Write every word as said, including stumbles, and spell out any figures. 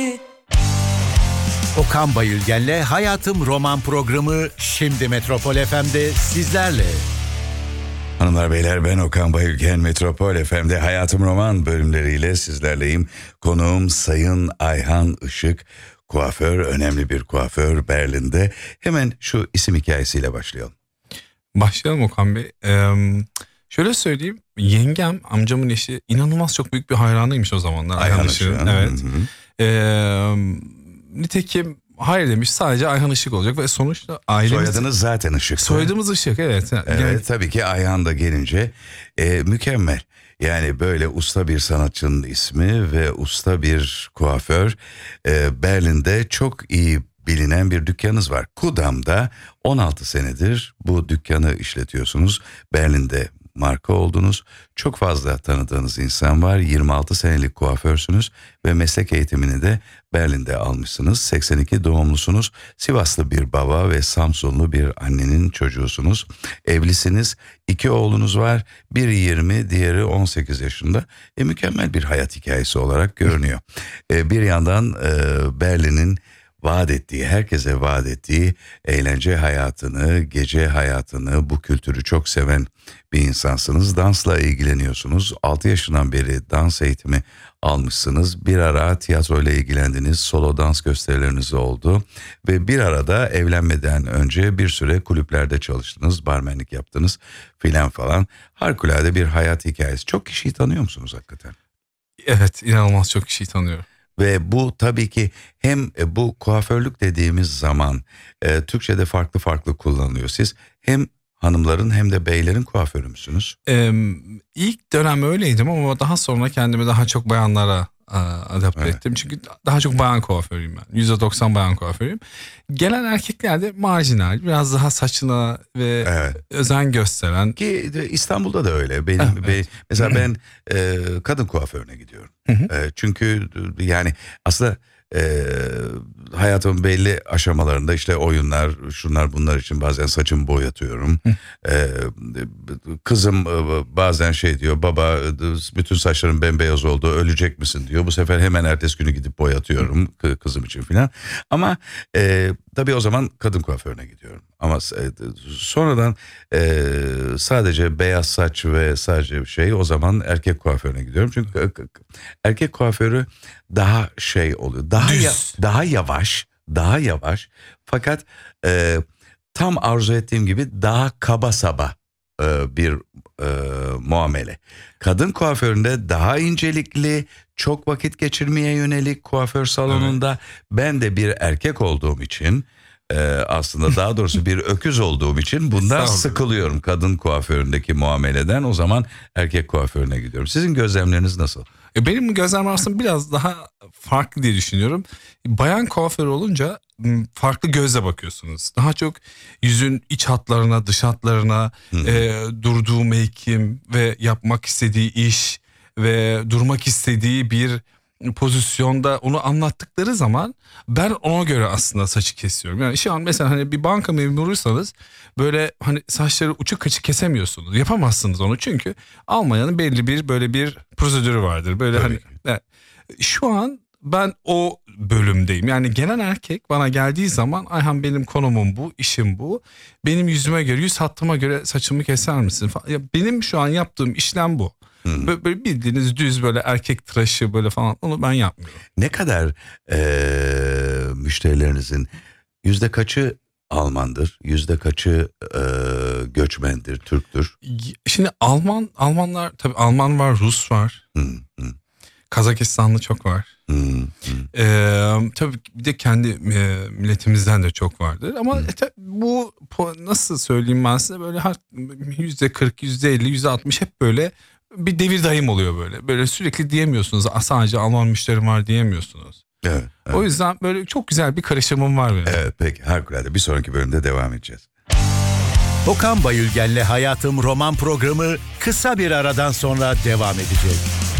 Okan Bayülgen'le Hayatım Roman programı şimdi Metropol F M'de sizlerle. Hanımlar beyler, ben Okan Bayülgen. Metropol F M'de Hayatım Roman bölümleriyle sizlerleyim. Konuğum Sayın Ayhan Işık, kuaför, önemli bir kuaför Berlin'de. Hemen şu isim hikayesiyle başlayalım. Başlayalım Okan Bey. Ee, şöyle söyleyeyim, yengem, amcamın eşi inanılmaz çok büyük bir hayranıymış o zamanlar. Ayhan Işık'ın. Evet. Ee, nitekim hayır demiş, sadece Ayhan Işık olacak ve sonuçta ailemiz... Soyadınız zaten Işık. Soyadımız Işık, evet. Evet, yani... tabii ki Ayhan da gelince e, mükemmel. Yani böyle usta bir sanatçının ismi ve usta bir kuaför. e, Berlin'de çok iyi bilinen bir dükkanınız var. Kudam'da on altı senedir bu dükkanı işletiyorsunuz. Berlin'de marka oldunuz. Çok fazla tanıdığınız insan var. yirmi altı senelik kuaförsünüz ve meslek eğitimini de Berlin'de almışsınız. seksen iki doğumlusunuz. Sivaslı bir baba ve Samsunlu bir annenin çocuğusunuz. Evlisiniz. İki oğlunuz var. Biri yirmi, diğeri on sekiz yaşında. E, mükemmel bir hayat hikayesi olarak görünüyor. E, bir yandan e, Berlin'in vaat ettiği, herkese vaat ettiği eğlence hayatını, gece hayatını, bu kültürü çok seven bir insansınız. Dansla ilgileniyorsunuz. altı yaşından beri dans eğitimi almışsınız. Bir ara tiyatroyla ilgilendiniz. Solo dans gösterileriniz oldu. Ve bir arada evlenmeden önce bir süre kulüplerde çalıştınız. Barmenlik yaptınız filan falan. Harikulade bir hayat hikayesi. Çok kişiyi tanıyor musunuz hakikaten? Evet, inanılmaz çok kişiyi tanıyorum. Ve bu tabii ki hem bu kuaförlük dediğimiz zaman e, Türkçe'de farklı farklı kullanılıyor. Siz hem hanımların hem de beylerin kuaförü müsünüz? Ee, ilk dönem öyleydim ama daha sonra kendimi daha çok bayanlara e, adapte evet. ettim. Çünkü daha çok bayan kuaförüyüm ben. yüzde doksan bayan kuaförüyüm. Gelen erkekler de marjinal, biraz daha saçına ve evet. özen gösteren. Ki İstanbul'da da öyle. Benim evet. be, mesela ben e, kadın kuaförüne gidiyorum. E, çünkü yani aslında e, hayatımın belli aşamalarında işte oyunlar, şunlar bunlar için bazen saçımı boyatıyorum. e, kızım bazen şey diyor, baba bütün saçların bembeyaz oldu, ölecek misin diyor. Bu sefer hemen ertesi günü gidip boyatıyorum kızım için filan. Ama e, tabii o zaman kadın kuaförüne gidiyorum. Ama e, sonradan e, sadece beyaz saç ve sadece şey, o zaman erkek kuaförüne gidiyorum. Çünkü erkek kuaförü daha şey oluyor. Daha ya, daha yavaş, daha yavaş. Fakat e, tam arzu ettiğim gibi daha kaba saba e, bir e, muamele. Kadın kuaföründe daha incelikli, çok vakit geçirmeye yönelik kuaför salonunda. Evet. Ben de bir erkek olduğum için, Ee, aslında daha doğrusu bir öküz olduğum için bundan sıkılıyorum kadın kuaföründeki muameleden. O zaman erkek kuaförüne gidiyorum. Sizin gözlemleriniz nasıl? Benim gözlemlerim aslında biraz daha farklı diye düşünüyorum. Bayan kuaförü olunca farklı gözle bakıyorsunuz. Daha çok yüzün iç hatlarına, dış hatlarına, e, durduğu mevkim ve yapmak istediği iş ve durmak istediği bir pozisyonda onu anlattıkları zaman ben ona göre aslında saçı kesiyorum. Yani şu an mesela hani bir banka memuruysanız böyle hani saçları uçuk kaçık kesemiyorsunuz. Yapamazsınız onu, çünkü Almanya'nın belli bir böyle bir prosedürü vardır. Böyle Tabii. hani yani, şu an ben o bölümdeyim. Yani gelen erkek bana geldiği zaman, Ayhan benim konumum bu, işim bu. Benim yüzüme göre, yüz hattıma göre saçımı keser misin? Ya benim şu an yaptığım işlem bu. Hmm. Böyle bildiğiniz düz böyle erkek tıraşı böyle falan, onu ben yapmıyorum. Ne kadar ee, müşterilerinizin yüzde kaçı Almandır, yüzde kaçı e, göçmendir, Türktür? Şimdi Alman Almanlar tabii, Alman var, Rus var, hmm, hmm. Kazakistanlı çok var. Hmm, hmm. Ee, tabii bir de kendi e, milletimizden de çok vardır. Ama hmm. e, bu nasıl söyleyeyim ben size, böyle yüzde kırk, yüzde elli, yüzde altmış hep böyle bir devir daim oluyor böyle. Böyle sürekli diyemiyorsunuz. Sadece Alman müşterim var diyemiyorsunuz. Evet, evet. O yüzden böyle çok güzel bir karışımım var benim. Evet, peki, harikulade. Bir sonraki bölümde devam edeceğiz. Okan Bayülgen'le Hayatım Roman programı kısa bir aradan sonra devam edecek.